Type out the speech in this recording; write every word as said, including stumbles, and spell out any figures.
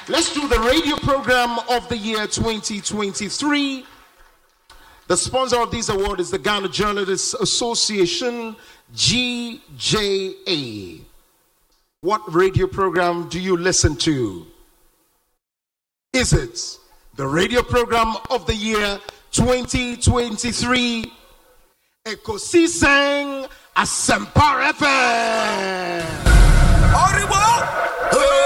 Let's do the radio program of the year twenty twenty-three. The sponsor of this award is the Ghana Journalists Association, G J A. What radio program do you listen to? Is it the radio program of the year twenty twenty-three? Ekosi Sang Asempa F M.